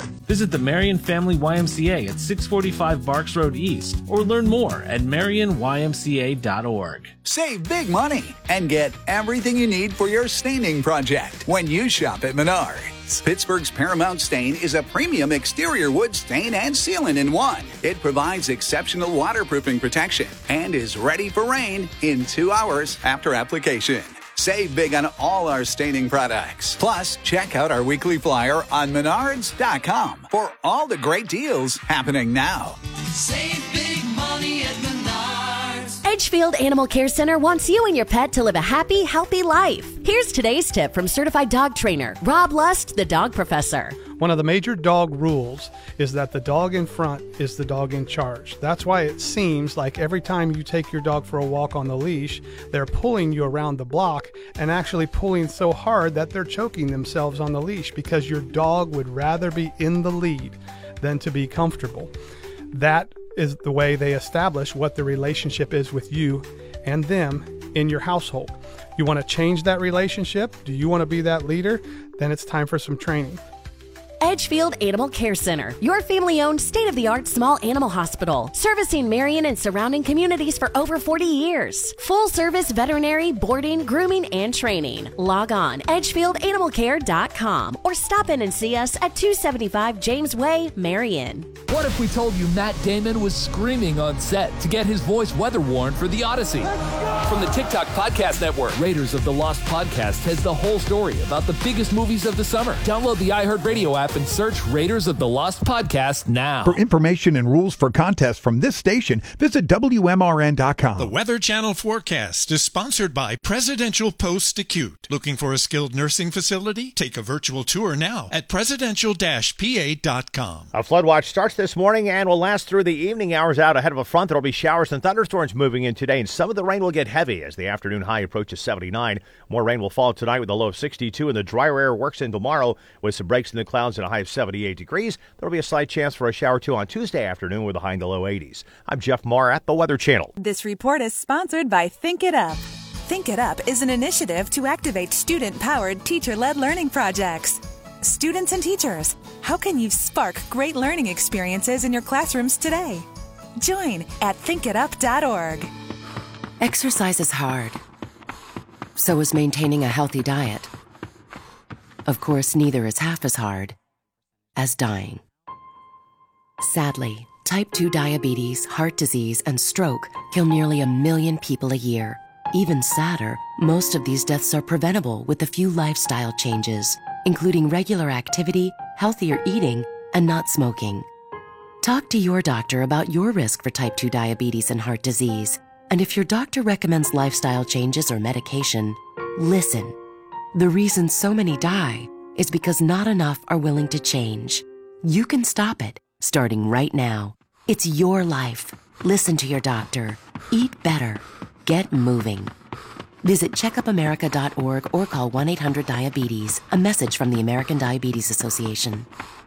Visit the Marion Family YMCA at 645 Barks Road East or learn more at marionymca.org. Save big money and get everything you need for your staining project when you shop at Menards. Pittsburgh's Paramount Stain is a premium exterior wood stain and sealant in one. It provides exceptional waterproofing protection and is ready for rain in 2 hours after application. Save big on all our staining products. Plus, check out our weekly flyer on Menards.com for all the great deals happening now. Save big money at Menards. Edgefield Animal Care Center wants you and your pet to live a happy, healthy life. Here's today's tip from certified dog trainer Rob Lust, the dog professor. One of the major dog rules is that the dog in front is the dog in charge. That's why it seems like every time you take your dog for a walk on the leash, they're pulling you around the block and actually pulling so hard that they're choking themselves on the leash because your dog would rather be in the lead than to be comfortable. That is the way they establish what the relationship is with you and them in your household. You want to change that relationship? Do you want to be that leader? Then it's time for some training. Edgefield Animal Care Center, your family-owned, state-of-the-art small animal hospital, servicing Marion and surrounding communities for over 40 years. Full-service veterinary, boarding, grooming, and training. Log on edgefieldanimалcare.com or stop in and see us at 275 James Way, Marion. What if we told you Matt Damon was screaming on set to get his voice weather-worn for The Odyssey? From the TikTok Podcast Network, Raiders of the Lost Podcast has the whole story about the biggest movies of the summer. Download the iHeartRadio app and search Raiders of the Lost Podcast now. For information and rules for contests from this station, visit WMRN.com. The Weather Channel forecast is sponsored by Presidential Post Acute. Looking for a skilled nursing facility? Take a virtual tour now at presidential-pa.com. A flood watch starts this morning and will last through the evening hours. Out ahead of a front, there will be showers and thunderstorms moving in today, and some of the rain will get heavy as the afternoon high approaches 79. More rain will fall tonight with a low of 62, and the drier air works in tomorrow with some breaks in the clouds and a high of 78 degrees. There will be a slight chance for a shower, too, on Tuesday afternoon with a high in the low 80s. I'm Jeff Marr at the Weather Channel. This report is sponsored by Think It Up. Think It Up is an initiative to activate student-powered, teacher-led learning projects. Students and teachers, how can you spark great learning experiences in your classrooms today? Join at thinkitup.org. Exercise is hard. So is maintaining a healthy diet. Of course, neither is half as hard as dying. Sadly, type 2 diabetes, heart disease, and stroke kill nearly 1 million people a year. Even sadder, most of these deaths are preventable with a few lifestyle changes, including regular activity, healthier eating, and not smoking. Talk to your doctor about your risk for type 2 diabetes and heart disease. And if your doctor recommends lifestyle changes or medication, listen. The reason so many die is because not enough are willing to change. You can stop it, starting right now. It's your life. Listen to your doctor. Eat better. Get moving. Visit checkupamerica.org or call 1-800-DIABETES. A message from the American Diabetes Association.